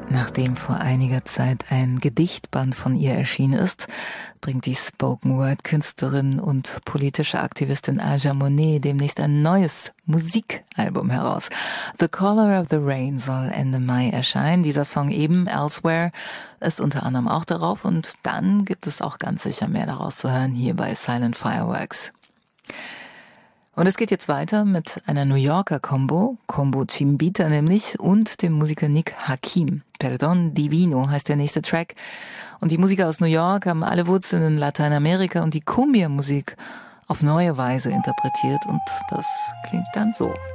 Nachdem vor einiger Zeit ein Gedichtband von ihr erschienen ist, bringt die Spoken-Word-Künstlerin und politische Aktivistin Aja Monet demnächst ein neues Musikalbum heraus. The Color of the Rain soll Ende Mai erscheinen. Dieser Song eben, Elsewhere, ist unter anderem auch darauf. Und dann gibt es auch ganz sicher mehr daraus zu hören hier bei Silent Fireworks. Und es geht jetzt weiter mit einer New Yorker Combo Chimbita nämlich, und dem Musiker Nick Hakim. Perdón Divino heißt der nächste Track. Und die Musiker aus New York haben alle Wurzeln in Lateinamerika und die Cumbia-Musik auf neue Weise interpretiert. Und das klingt dann so.